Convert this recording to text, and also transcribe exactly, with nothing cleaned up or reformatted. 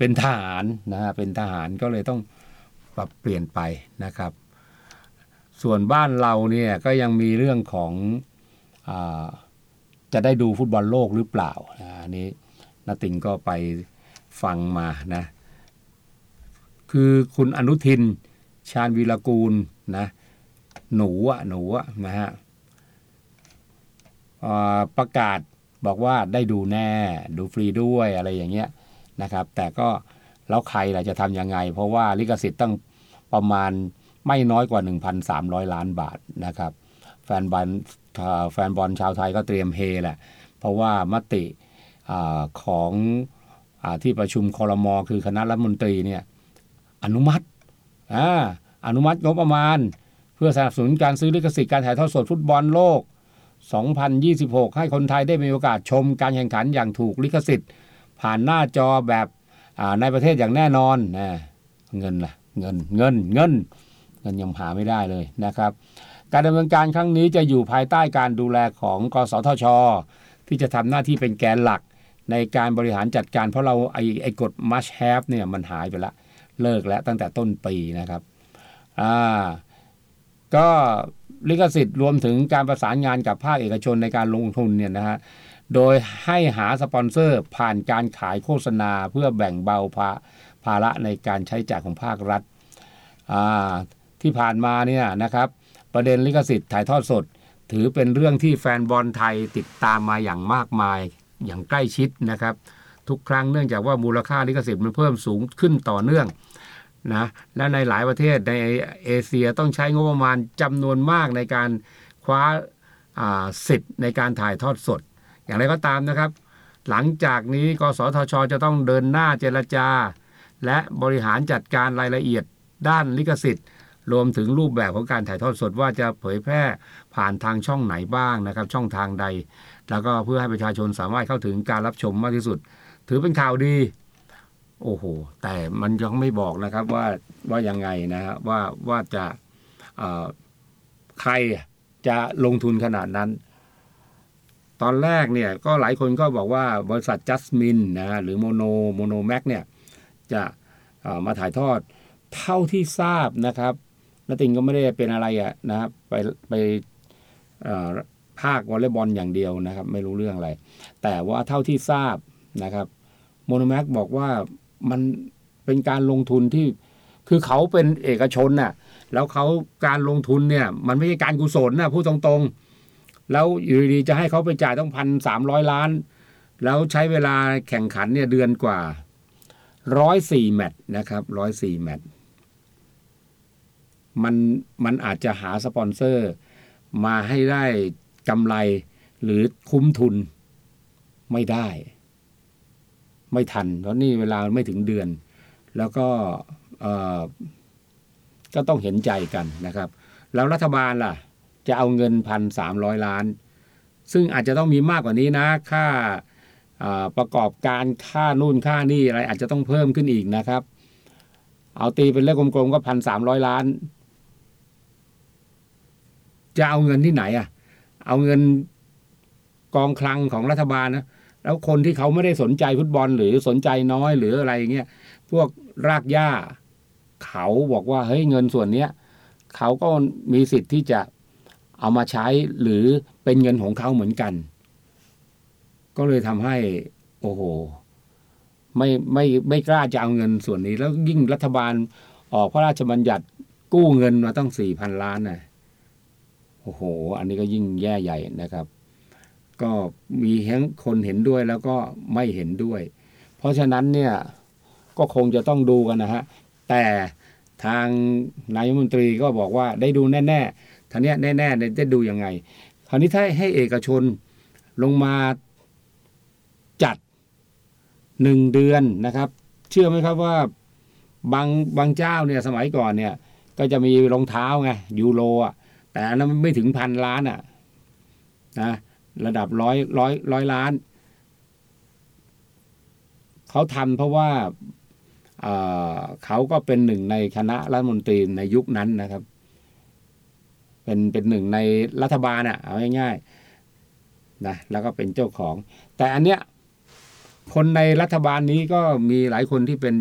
เป็นทหารนะฮะเป็นทหารก็เลยต้องปรับเปลี่ยนไปนะครับส่วนบ้านเราเนี่ยก็ยังมีเรื่องของอ่าจะได้ดูฟุตบอลโลกหรือเปล่าอันนี้ณติงก็ไปฟังมานะคือคุณอนุทินชาญวีรกูลนะหนูอ่ะหนูอ่ะนะฮะประกาศบอกว่าได้ดูแน่ดูฟรีด้วยอะไรอย่างเงี้ยนะครับแต่ก็แล้วใครล่ะจะทำยังไงเพราะว่าลิขสิทธิ์ตั้งประมาณไม่น้อยกว่า หนึ่งพันสามร้อย ล้านบาทนะครับแฟนบอลแฟนบอลชาวไทยก็เตรียมเฮแหละเพราะว่ามติของที่ประชุมครม.คือคณะรัฐมนตรีเนี่ยอนุมัติอ่าอนุมัติงบประมาณเพื่อสนับสนุนการซื้อลิขสิทธิ์การถ่ายทอดสดฟุตบอลโลกสองพันยี่สิบหกให้คนไทยได้มีโอกาสชมการแข่งขันอย่างถูกลิขสิทธิ์ผ่านหน้าจอแบบในประเทศอย่างแน่นอนนะเงินล่ะเงินเงินเงินเงินยังหาไม่ได้เลยนะครับการดำเนินการครั้งนี้จะอยู่ภายใต้การดูแลของกสทช.ที่จะทำหน้าที่เป็นแกนหลักในการบริหารจัดการเพราะเราไอ้ไอ้กฎ must have เนี่ยมันหายไปละเลิกแล้วตั้งแต่ต้นปีนะครับอ่าก็ลิขสิทธิ์รวมถึงการประสานงานกับภาคเอกชนในการลงทุนเนี่ยนะฮะโดยให้หาสปอนเซอร์ผ่านการขายโฆษณาเพื่อแบ่งเบาภาภาระในการใช้จ่ายของภาครัฐอ่าที่ผ่านมาเนี่ยนะครับประเด็นลิขสิทธิ์ถ่ายทอดสดถือเป็นเรื่องที่แฟนบอลไทยติดตามมาอย่างมากมายอย่างใกล้ชิดนะครับทุกครั้งเนื่องจากว่ามูลค่าลิขสิทธิ์มันเพิ่มสูงขึ้นต่อเนื่องนะและในหลายประเทศในเอเชียต้องใช้งบประมาณจำนวนมากในการคว้าสิทธิ์ในการถ่ายทอดสดอย่างไรก็ตามนะครับหลังจากนี้กสทช.จะต้องเดินหน้าเจรจาและบริหารจัดการรายละเอียดด้านลิขสิทธิ์รวมถึงรูปแบบของการถ่ายทอดสดว่าจะเผยแพร่ผ่านทางช่องไหนบ้างนะครับช่องทางใดแล้วก็เพื่อให้ประชาชนสามารถเข้าถึงการรับชมมากที่สุดถือเป็นข่าวดีโอ้โหแต่มันยังไม่บอกนะครับว่าว่ายังไงนะฮะว่าว่าจะใครจะลงทุนขนาดนั้นตอนแรกเนี่ยก็หลายคนก็บอกว่าบริษัทจัสมินนะฮะหรือโมโนโมโนแม็กเนี่ยจะมาถ่ายทอดเท่าที่ทราบนะครับณติงก็ไม่ได้เป็นอะไรอ่ะนะครับไปไปภาควอลเลย์บอลอย่างเดียวนะครับไม่รู้เรื่องอะไรแต่ว่าเท่าที่ทราบนะครับโมโนแม็กบอกว่ามันเป็นการลงทุนที่คือเขาเป็นเอกชนน่ะแล้วเขาการลงทุนเนี่ยมันไม่ใช่การกุศลนะพูดตรงๆแล้วอยู่ดีๆจะให้เขาไปจ่ายต้องพันสามร้อยล้านแล้วใช้เวลาแข่งขันเนี่ยเดือนกว่าร้อยสี่แมตช์นะครับร้อยสี่แมตช์มันมันอาจจะหาสปอนเซอร์มาให้ได้กำไรหรือคุ้มทุนไม่ได้ไม่ทันเพราะนี่เวลาไม่ถึงเดือนแล้วก็เอ่อก็ต้องเห็นใจกันนะครับแล้วรัฐบาลล่ะจะเอาเงิน หนึ่งพันสามร้อย ล้านซึ่งอาจจะต้องมีมากกว่านี้นะค่าประกอบการค่านู่นค่านี่อะไรอาจจะต้องเพิ่มขึ้นอีกนะครับเอาตีเป็นเลขกลมๆก็ หนึ่งพันสามร้อย ล้านจะเอาเงินที่ไหนอ่ะเอาเงินกองคลังของรัฐบาลนะแล้วคนที่เขาไม่ได้สนใจฟุตบอลหรือสนใจน้อยหรืออะไรอย่างเงี้ยพวกรากหญ้าเขาบอกว่าเฮ้ยเงินส่วนเนี้ยเขาก็มีสิทธิ์ที่จะเอามาใช้หรือเป็นเงินของเขาเหมือนกันก็เลยทำให้โอ้โหไม่ไม่ไม่กล้าจะเอาเงินส่วนนี้แล้วยิ่งรัฐบาลออกพระราชบัญญัติกู้เงินมาตั้ง สี่พัน ล้านนะโอ้โหอันนี้ก็ยิ่งแย่ใหญ่นะครับก็มีทั้งคนเห็นด้วยแล้วก็ไม่เห็นด้วยเพราะฉะนั้นเนี่ยก็คงจะต้องดูกันนะฮะแต่ทางนายกรัฐมนตรีก็บอกว่าได้ดูแน่ๆท่านี้แน่ๆได้ดูยังไงคราวนี้ถ้าให้เอกชนลงมาจัดหนึ่งเดือนนะครับเชื่อไหมครับว่าบางบางเจ้าเนี่ยสมัยก่อนเนี่ยก็จะมีรองเท้าไงยูโรอ่ะแต่อันนั้นไม่ถึงพันล้านอ่ะนะระดับร้อยร้อยร้อยล้านเขาทำเพราะว่าเอ่อเขาก็เป็นหนึ่งในคณะรัฐมนตรีในยุคนั้นนะครับเป็นเป็นหนึ่งในรัฐบาลอ่ะเอาง่ายๆนะแล้วก็เป็นเจ้าของแต่อันเนี้ยคนในรัฐบาลนี้ก็มีหลายคนที่เป็น